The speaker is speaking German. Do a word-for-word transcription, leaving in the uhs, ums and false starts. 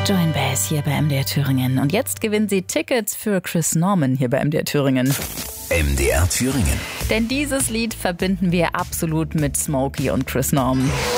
Join Bass hier bei M D R Thüringen. Und jetzt gewinnen Sie Tickets für Chris Norman hier bei M D R Thüringen. M D R Thüringen. Denn dieses Lied verbinden wir absolut mit Smokey und Chris Norman.